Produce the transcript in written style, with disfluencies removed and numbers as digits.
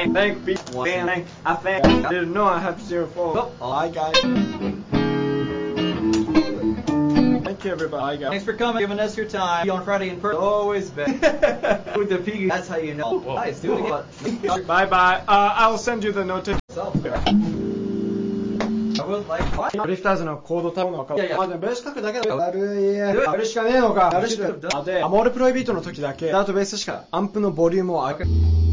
Thank people. I didn't know I had to 04. Oh, hi guys. Thank you everybody. Thanks for coming, giving us your time. On Friday in person, always better. With the piggy, that's how you know. Nice, do it again. Bye bye. I'll send you the notice. I will like what? ドリフターズのコードタウンのいやいやまあでもベース書くだけだよ。やるしかねえのか。やるしか。で、アモールプロイビートの時だけダートベースしかアンプのボリュームを上げ